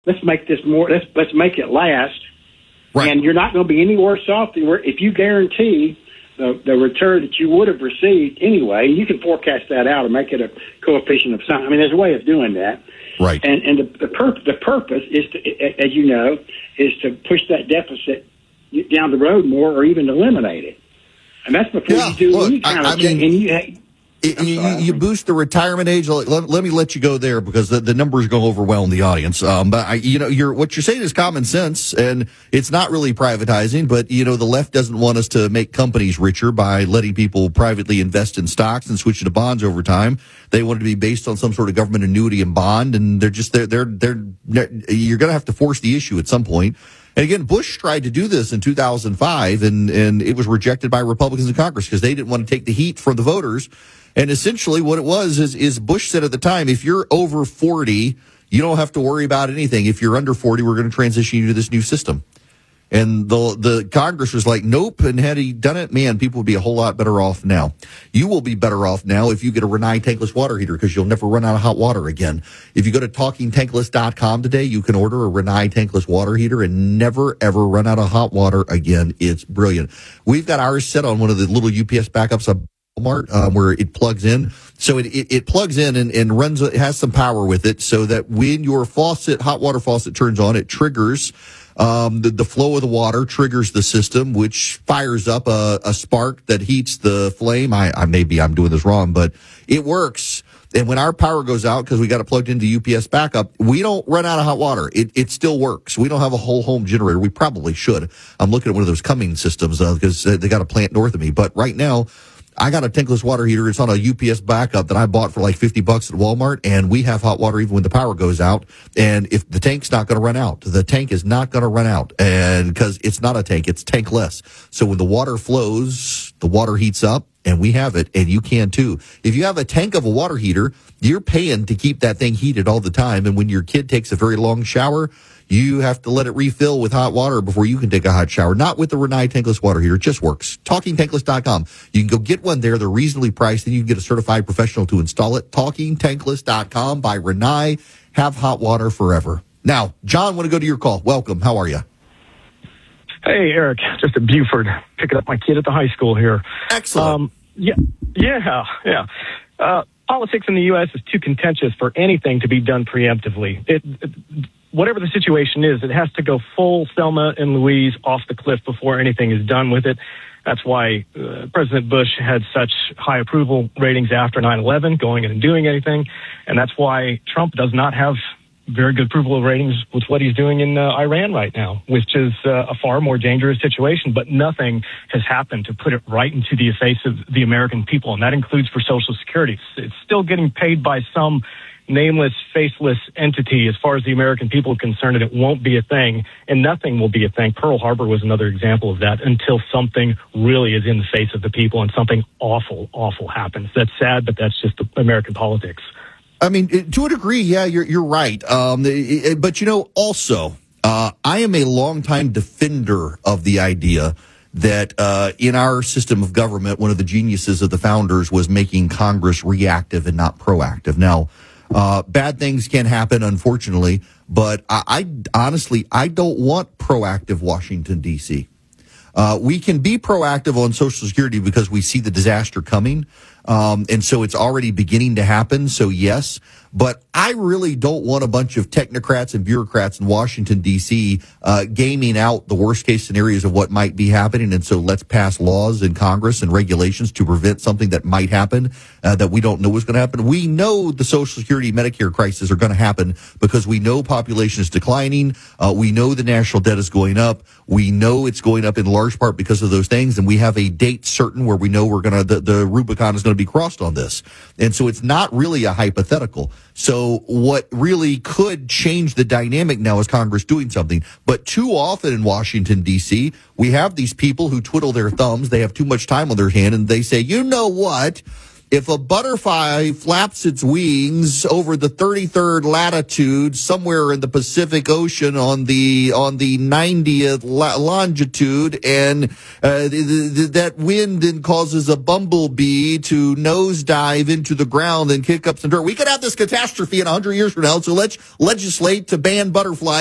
let's make this more. Let's make it last. Right. And you're not going to be any worse off than if you guarantee the return that you would have received anyway. You can forecast that out or make it a coefficient of something. I mean, there's a way of doing that. Right. And the purpose is to, as you know, is to push that deficit down the road more, or even eliminate it. And that's before you do any kind of thing. You boost the retirement age. Let me let you go there because the numbers go overwhelm the audience. But what you're saying is common sense, and it's not really privatizing. But the left doesn't want us to make companies richer by letting people privately invest in stocks and switch to bonds over time. They want it to be based on some sort of government annuity and bond, and they're you're going to have to force the issue at some point. And again, Bush tried to do this in 2005, and it was rejected by Republicans in Congress because they didn't want to take the heat from the voters. And essentially what it was is Bush said at the time, if you're over 40, you don't have to worry about anything. If you're under 40, we're going to transition you to this new system. And the Congress was like, nope. And had he done it, man, people would be a whole lot better off now. You will be better off now if you get a Rinnai tankless water heater because you'll never run out of hot water again. If you go to TalkingTankless.com today, you can order a Rinnai tankless water heater and never, ever run out of hot water again. It's brilliant. We've got ours set on one of the little UPS backups up Walmart, where it plugs in. So it plugs in and runs, it has some power with it so that when your hot water faucet turns on, it triggers the flow of the water, triggers the system, which fires up a spark that heats the flame. I'm doing this wrong, but it works. And when our power goes out, because we got it plugged into UPS backup, we don't run out of hot water. It still works. We don't have a whole home generator. We probably should. I'm looking at one of those Cummins systems because they got a plant north of me. But right now, I got a tankless water heater. It's on a UPS backup that I bought for like $50 at Walmart, and we have hot water even when the power goes out. And if the tank's not going to run out, the tank is not going to run out, and because it's not a tank, it's tankless. So when the water flows, the water heats up, and we have it, and you can too. If you have a tank of a water heater, you're paying to keep that thing heated all the time. And when your kid takes a very long shower, you have to let it refill with hot water before you can take a hot shower. Not with the Rinnai tankless water heater. It just works. TalkingTankless.com. You can go get one there. They're reasonably priced, and you can get a certified professional to install it. TalkingTankless.com by Rinnai. Have hot water forever. Now, John, want to go to your call. Welcome. How are you? Hey, Eric. Just at Buford, picking up my kid at the high school here. Excellent. Yeah. Politics in the U.S. is too contentious for anything to be done preemptively. Whatever the situation is, it has to go full Thelma and Louise off the cliff before anything is done with it. That's why President Bush had such high approval ratings after 9/11, going in and doing anything. And that's why Trump does not have very good approval ratings with what he's doing in Iran right now, which is a far more dangerous situation. But nothing has happened to put it right into the face of the American people, and that includes for Social Security. It's still getting paid by some nameless, faceless entity as far as the American people are concerned, and it won't be a thing, and nothing will be a thing. Pearl Harbor was another example of that until something really is in the face of the people and something awful, awful happens. That's sad, but that's just American politics. I mean, to a degree, yeah, you're right. But, also, I am a longtime defender of the idea that in our system of government, one of the geniuses of the founders was making Congress reactive and not proactive. Now, bad things can happen, unfortunately, but I honestly don't want proactive Washington, D.C. We can be proactive on Social Security because we see the disaster coming. And so it's already beginning to happen. So yes, but I really don't want a bunch of technocrats and bureaucrats in Washington, D.C., gaming out the worst case scenarios of what might be happening. And so let's pass laws in Congress and regulations to prevent something that might happen, that we don't know is going to happen. We know the Social Security, Medicare crisis are going to happen because we know population is declining. We know the national debt is going up. We know it's going up in large part because of those things. And we have a date certain where we know the Rubicon is going to be crossed on this. And so it's not really a hypothetical. So what really could change the dynamic now is Congress doing something. But too often in Washington, D.C., we have these people who twiddle their thumbs. They have too much time on their hand, and they say, you know what? if a butterfly flaps its wings over the 33rd latitude somewhere in the Pacific Ocean on the 90th longitude, and that wind then causes a bumblebee to nosedive into the ground and kick up some dirt, we could have this catastrophe in 100 years from now. So let's legislate to ban butterflies